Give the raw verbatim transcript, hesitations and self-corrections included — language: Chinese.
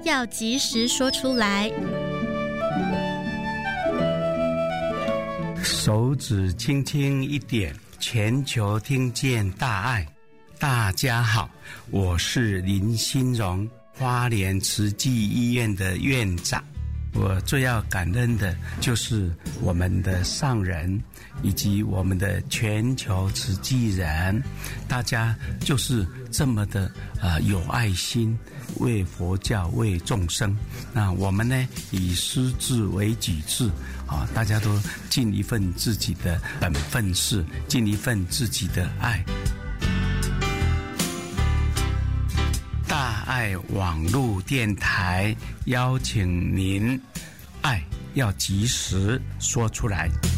要及时说出来。 手指轻轻一点，全球听见大爱。大家好，我是林新荣，花莲慈济医院的院长。我最要感恩的就是我们的上人以及我们的全球慈济人，大家就是这么的呃有爱心，为佛教为众生。那我们呢以师志为己志啊，大家都尽一份自己的本分事，尽一份自己的爱。大爱网络电台邀请您，爱要及时说出来。